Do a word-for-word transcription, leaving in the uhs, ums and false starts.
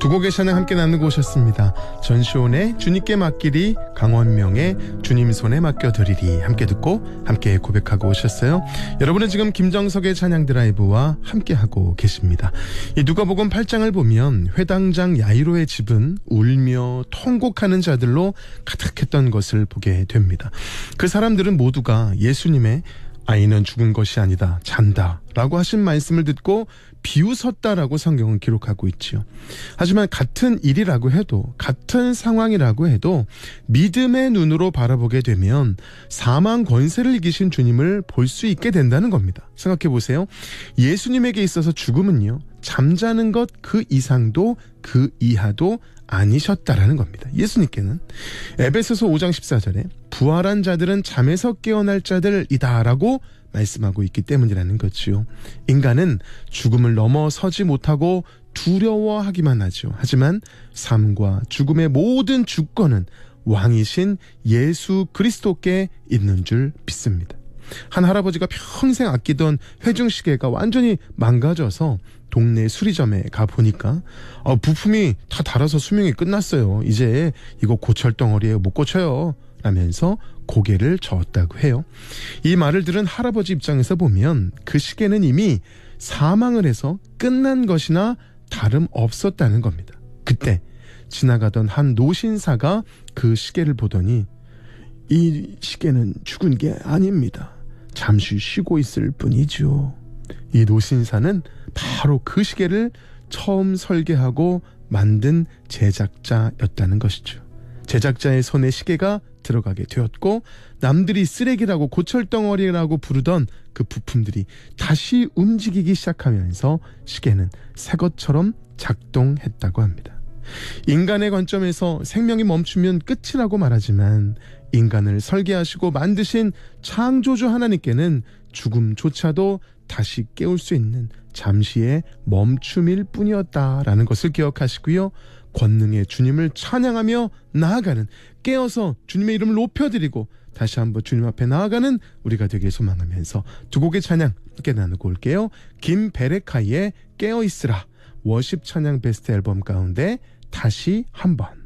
두 곡의 찬양 함께 나누고 오셨습니다. 전시온의 주님께 맡기리, 강원명의 주님 손에 맡겨드리리 함께 듣고 함께 고백하고 오셨어요. 여러분은 지금 김정석의 찬양 드라이브와 함께하고 계십니다. 이 누가복음 팔 장을 보면 회당장 야이로의 집은 울며 통곡하는 자들로 가득했던 것을 보게 됩니다. 그 사람들은 모두가 예수님의 아이는 죽은 것이 아니다, 잔다 라고 하신 말씀을 듣고 비웃었다라고 성경은 기록하고 있지요. 하지만 같은 일이라고 해도, 같은 상황이라고 해도 믿음의 눈으로 바라보게 되면 사망 권세를 이기신 주님을 볼 수 있게 된다는 겁니다. 생각해 보세요. 예수님에게 있어서 죽음은요, 잠자는 것 그 이상도 그 이하도 아니셨다라는 겁니다. 예수님께는. 에베소서 오 장 십사 절에 부활한 자들은 잠에서 깨어날 자들이다 라고 말씀하고 있기 때문이라는 거지요. 인간은 죽음을 넘어서지 못하고 두려워하기만 하죠. 하지만 삶과 죽음의 모든 주권은 왕이신 예수 그리스도께 있는 줄 믿습니다. 한 할아버지가 평생 아끼던 회중시계가 완전히 망가져서 동네 수리점에 가보니까 어, 부품이 다 닳아서 수명이 끝났어요. 이제 이거 고철덩어리에 못 고쳐요 라면서 고개를 저었다고 해요. 이 말을 들은 할아버지 입장에서 보면 그 시계는 이미 사망을 해서 끝난 것이나 다름없었다는 겁니다. 그때 지나가던 한 노신사가 그 시계를 보더니 이 시계는 죽은 게 아닙니다. 잠시 쉬고 있을 뿐이죠. 이 노신사는 바로 그 시계를 처음 설계하고 만든 제작자였다는 것이죠. 제작자의 손에 시계가 들어가게 되었고 남들이 쓰레기라고 고철덩어리라고 부르던 그 부품들이 다시 움직이기 시작하면서 시계는 새 것처럼 작동했다고 합니다. 인간의 관점에서 생명이 멈추면 끝이라고 말하지만 인간을 설계하시고 만드신 창조주 하나님께는 죽음조차도 다시 깨울 수 있는 잠시의 멈춤일 뿐이었다라는 것을 기억하시고요. 권능의 주님을 찬양하며 나아가는, 깨어서 주님의 이름을 높여드리고 다시 한번 주님 앞에 나아가는 우리가 되길 소망하면서 두 곡의 찬양 함께 나누고 올게요. 김베레카이의 깨어있으라, 워십 찬양 베스트 앨범 가운데 다시 한번.